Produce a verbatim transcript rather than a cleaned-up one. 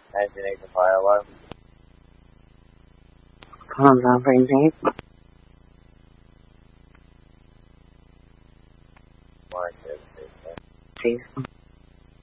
nineteen eighty-five, hello? Calm down, brain tape. Mark, yes, please. Please.